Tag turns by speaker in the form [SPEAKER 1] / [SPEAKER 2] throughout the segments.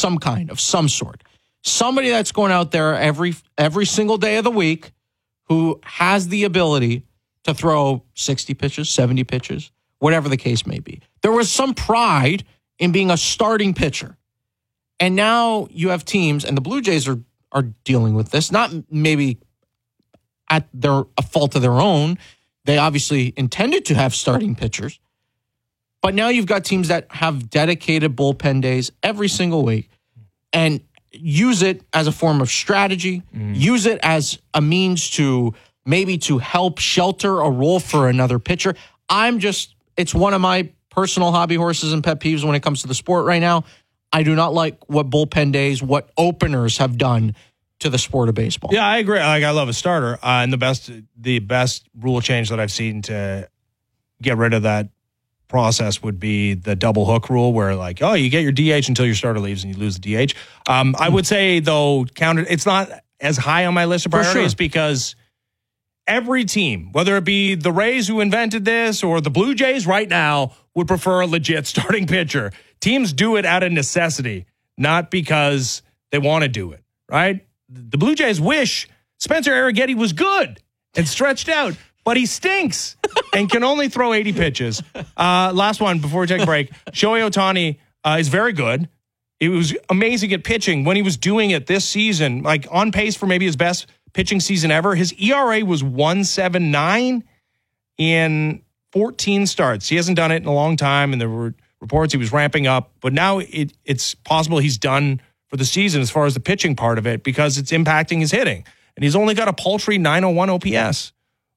[SPEAKER 1] some sort. Somebody that's going out there every single day of the week who has the ability to throw 60 pitches, 70 pitches, whatever the case may be. There was some pride in being a starting pitcher. And now you have teams, and the Blue Jays are dealing with this, not maybe at a fault of their own. They obviously intended to have starting pitchers. But now you've got teams that have dedicated bullpen days every single week and use it as a form of strategy, use it as a means to maybe to help shelter a role for another pitcher. It's one of my personal hobby horses and pet peeves when it comes to the sport right now. I do not like what bullpen days, what openers have done to the sport of baseball.
[SPEAKER 2] Yeah, I agree. Like, I love a starter. And the best rule change that I've seen to get rid of that process would be the double hook rule, where you get your DH until your starter leaves and you lose the DH. I would say, though, it's not as high on my list of priorities because every team, whether it be the Rays who invented this or the Blue Jays right now, would prefer a legit starting pitcher. Teams do it out of necessity, not because they want to do it, right? The Blue Jays wish Spencer Arrighetti was good and stretched out, but he stinks and can only throw 80 pitches. Last one before we take a break. Shohei Ohtani is very good. It was amazing at pitching when he was doing it this season, on pace for maybe his best pitching season ever. His ERA was 1.79 in 14 starts. He hasn't done it in a long time, and there were reports he was ramping up, but now it's possible he's done for the season as far as the pitching part of it because it's impacting his hitting. And he's only got a paltry 901 OPS.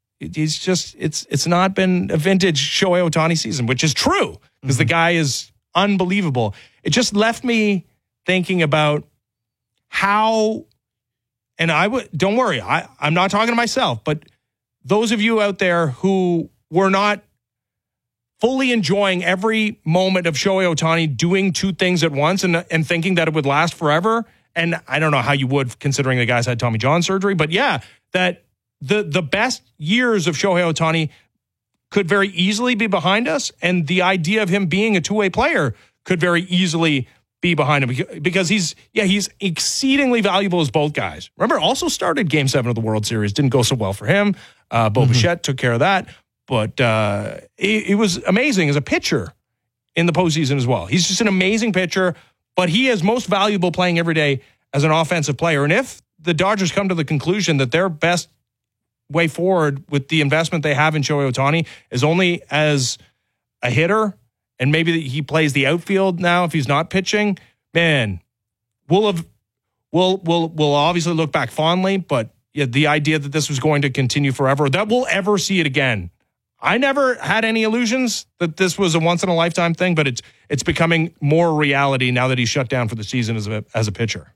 [SPEAKER 2] It's not been a vintage Shohei Ohtani season, which is true because the guy is unbelievable. It just left me thinking about how, and don't worry, I'm not talking to myself, but those of you out there who were not fully enjoying every moment of Shohei Ohtani doing two things at once and thinking that it would last forever. And I don't know how you would, considering the guy's had Tommy John surgery, but yeah, that the best years of Shohei Ohtani could very easily be behind us. And the idea of him being a two-way player could very easily be behind him because he's exceedingly valuable as both guys. Remember, also started Game 7 of the World Series. Didn't go so well for him. Bo Bichette took care of that. But it was amazing as a pitcher in the postseason as well. He's just an amazing pitcher, but he is most valuable playing every day as an offensive player. And if the Dodgers come to the conclusion that their best way forward with the investment they have in Shohei Ohtani is only as a hitter, and maybe he plays the outfield now if he's not pitching, man, we'll obviously look back fondly, but yeah, the idea that this was going to continue forever, that we'll ever see it again. I never had any illusions that this was a once-in-a-lifetime thing, but it's becoming more reality now that he's shut down for the season as a pitcher.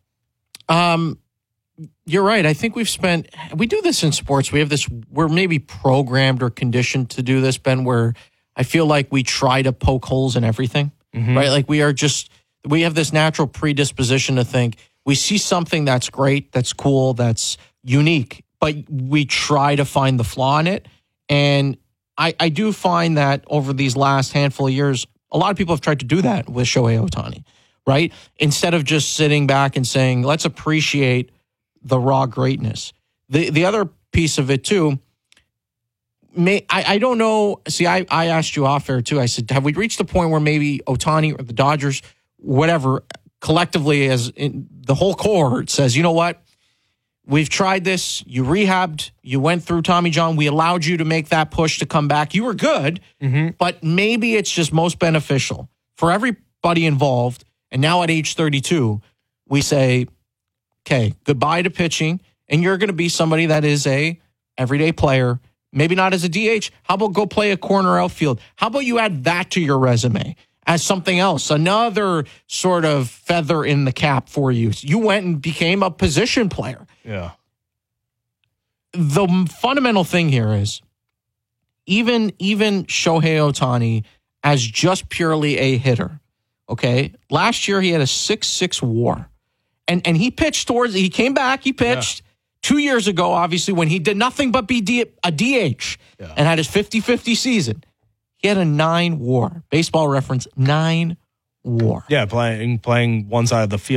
[SPEAKER 1] You're right. I think we do this in sports. We're maybe programmed or conditioned to do this, Ben, where I feel like we try to poke holes in everything, right? Like we have this natural predisposition to think we see something that's great, that's cool, that's unique, but we try to find the flaw in it. And I do find that over these last handful of years, a lot of people have tried to do that with Shohei Ohtani, right? Instead of just sitting back and saying, let's appreciate the raw greatness. The other piece of it too, I don't know. See, I asked you off air too. I said, have we reached the point where maybe Ohtani or the Dodgers, whatever, collectively as in the whole cohort says, you know what? We've tried this. You rehabbed. You went through Tommy John. We allowed you to make that push to come back. You were good, but maybe it's just most beneficial for everybody involved. And now at age 32, we say, okay, goodbye to pitching, and you're going to be somebody that is a everyday player, maybe not as a DH. How about go play a corner outfield? How about you add that to your resume as something else, another sort of feather in the cap for you? You went and became a position player.
[SPEAKER 2] Yeah.
[SPEAKER 1] The fundamental thing here is even Shohei Ohtani as just purely a hitter, okay? Last year he had a 6.6 WAR. And he pitched he came back, he pitched 2 years ago, obviously, when he did nothing but be a DH and had his 50-50 season. He had a 9 WAR. Baseball Reference, 9 WAR.
[SPEAKER 2] Yeah, playing one side of the field.